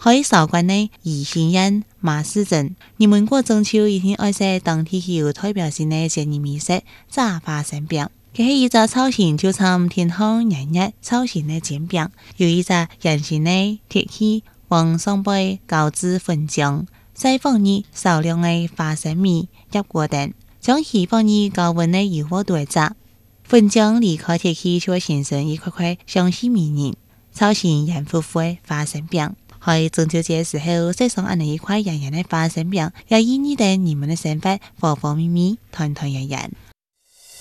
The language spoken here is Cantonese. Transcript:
喺韶關呢宜興縣馬市鎮，你們過中秋一定愛食當地具有代表性的節日美食炸花生餅。佢係一隻造型就像天空日日造型的煎餅，有一隻圓形的鐵器往上背澆置粉漿，再放入少量的花生米醃過等，將其放入高溫的油鍋裏炸。粉漿離開鐵器就會形成一塊塊香氣迷人、造型圓乎乎的花生餅。喺中秋節時候食上咁樣一塊圓圓的花生餅，也意味著你們的生活方方面面團團圓圓。